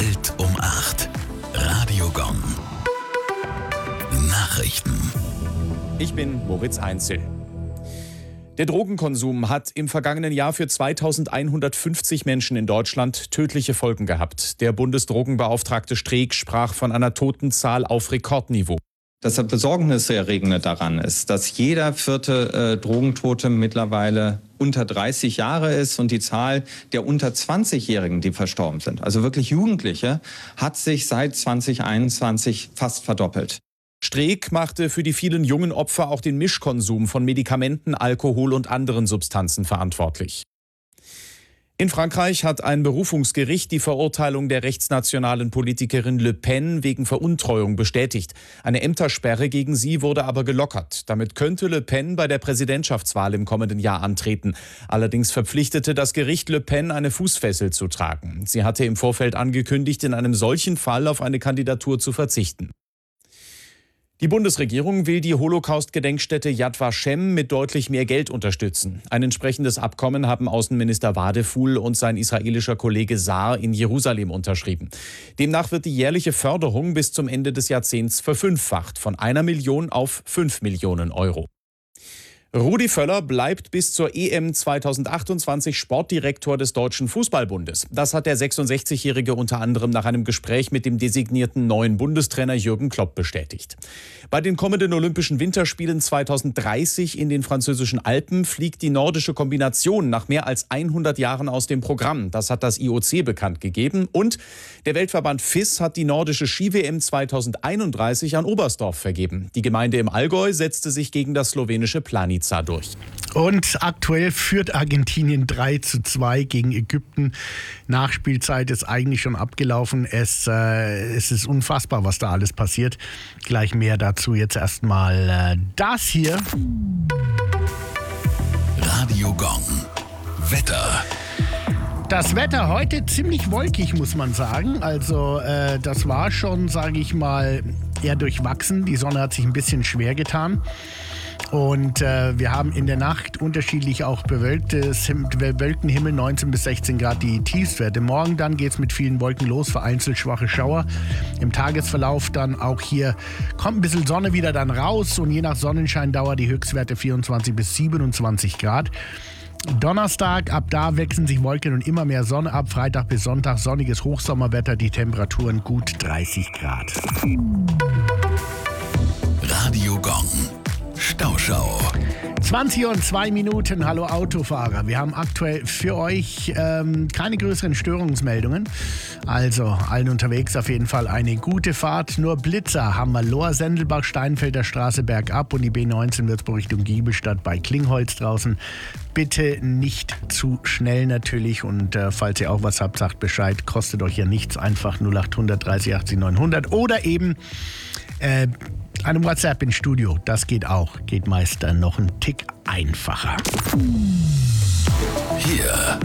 Welt um 8. Radio Gong. Nachrichten. Ich bin Moritz Einzel. Der Drogenkonsum hat im vergangenen Jahr für 2150 Menschen in Deutschland tödliche Folgen gehabt. Der Bundesdrogenbeauftragte Streeck sprach von einer Totenzahl auf Rekordniveau. Das Besorgniserregende daran ist, dass jeder vierte Drogentote mittlerweile unter 30 Jahre ist und die Zahl der unter 20-Jährigen, die verstorben sind, also wirklich Jugendliche, hat sich seit 2021 fast verdoppelt. Streeck machte für die vielen jungen Opfer auch den Mischkonsum von Medikamenten, Alkohol und anderen Substanzen verantwortlich. In Frankreich hat ein Berufungsgericht die Verurteilung der rechtsnationalen Politikerin Le Pen wegen Veruntreuung bestätigt. Eine Ämtersperre gegen sie wurde aber gelockert. Damit könnte Le Pen bei der Präsidentschaftswahl im kommenden Jahr antreten. Allerdings verpflichtete das Gericht Le Pen, eine Fußfessel zu tragen. Sie hatte im Vorfeld angekündigt, in einem solchen Fall auf eine Kandidatur zu verzichten. Die Bundesregierung will die Holocaust-Gedenkstätte Yad Vashem mit deutlich mehr Geld unterstützen. Ein entsprechendes Abkommen haben Außenminister Wadephul und sein israelischer Kollege Saar in Jerusalem unterschrieben. Demnach wird die jährliche Förderung bis zum Ende des Jahrzehnts verfünffacht, von 1 Million auf 5 Millionen Euro. Rudi Völler bleibt bis zur EM 2028 Sportdirektor des Deutschen Fußballbundes. Das hat der 66-Jährige unter anderem nach einem Gespräch mit dem designierten neuen Bundestrainer Jürgen Klopp bestätigt. Bei den kommenden Olympischen Winterspielen 2030 in den französischen Alpen fliegt die nordische Kombination nach mehr als 100 Jahren aus dem Programm. Das hat das IOC bekannt gegeben. Und der Weltverband FIS hat die nordische Ski-WM 2031 an Oberstdorf vergeben. Die Gemeinde im Allgäu setzte sich gegen das slowenische Planica durch. Und aktuell führt Argentinien 3:2 gegen Ägypten. Nachspielzeit ist eigentlich schon abgelaufen. Es ist unfassbar, was da alles passiert. Gleich mehr dazu. Jetzt erstmal das hier. Radio Gong. Wetter. Das Wetter heute ziemlich wolkig, muss man sagen. Also das war schon, sage ich mal, eher durchwachsen. Die Sonne hat sich ein bisschen schwer getan. Und wir haben in der Nacht unterschiedlich auch bewölkten Himmel, 19 bis 16 Grad die Tiefstwerte. Morgen dann geht es mit vielen Wolken los, vereinzelt schwache Schauer. Im Tagesverlauf dann auch hier kommt ein bisschen Sonne wieder dann raus und je nach Sonnenscheindauer die Höchstwerte 24 bis 27 Grad. Donnerstag, ab da wechseln sich Wolken und immer mehr Sonne ab. Freitag bis Sonntag sonniges Hochsommerwetter, die Temperaturen gut 30 Grad. Radio Gong. Stauschau. 20:02. Hallo Autofahrer. Wir haben aktuell für euch keine größeren Störungsmeldungen. Also allen unterwegs auf jeden Fall eine gute Fahrt. Nur Blitzer haben wir Lohr, Sendelbach, Steinfelder Straße bergab und die B19 Würzburg Richtung Giebelstadt bei Klingholz draußen. Bitte nicht zu schnell natürlich und falls ihr auch was habt, sagt Bescheid. Kostet euch ja nichts. Einfach 0800 30 80 900 oder eben einem WhatsApp ins Studio, das geht auch. Geht meist dann noch einen Tick einfacher. Hier